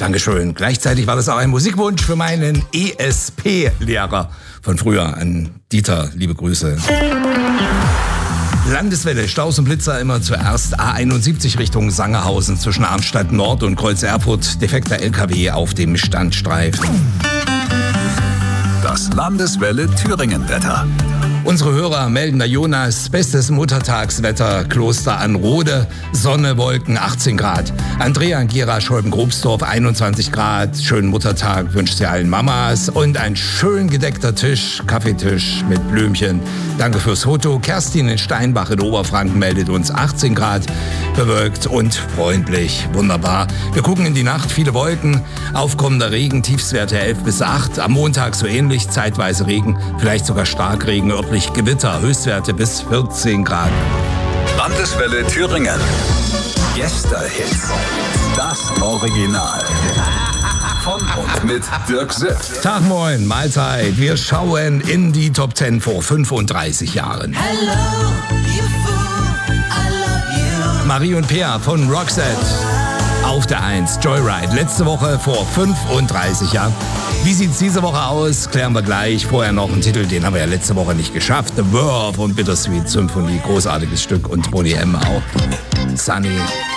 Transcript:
Dankeschön. Gleichzeitig war das auch ein Musikwunsch für meinen ESP-Lehrer von früher. An Dieter, liebe Grüße. Landeswelle, Staus und Blitzer immer zuerst. A71 Richtung Sangerhausen zwischen Arnstadt Nord und Kreuz Erfurt. Defekter LKW auf dem Standstreifen. Das Landeswelle Thüringen-Wetter. Unsere Hörer melden der Jonas, bestes Muttertagswetter, Kloster an Rode, Sonne, Wolken, 18 Grad. Andrea und Gera Scholben-Grobsdorf, 21 Grad. Schönen Muttertag wünscht sie allen Mamas und ein schön gedeckter Tisch, Kaffeetisch mit Blümchen. Danke fürs Foto. Kerstin in Steinbach in Oberfranken meldet uns 18 Grad, bewölkt und freundlich. Wunderbar. Wir gucken in die Nacht, viele Wolken, aufkommender Regen, Tiefstwerte 11 bis 8. Am Montag so ähnlich, zeitweise Regen, vielleicht sogar Starkregen, örtlich Gewitter, Höchstwerte bis 14 Grad. Landeswelle Thüringen. Gästehits. Das Original. Von und mit Dirk Sipp. Tag moin, Mahlzeit. Wir schauen in die Top 10 vor 35 Jahren. Hello, you fool, I love you. Marie und Peer von Roxette. Auf der 1, Joyride. Letzte Woche vor 35 Jahren. Wie sieht's diese Woche aus? Klären wir gleich. Vorher noch einen Titel, den haben wir ja letzte Woche nicht geschafft. The Verve und Bittersweet Symphony. Großartiges Stück. Und Boney M. auch. Sunny.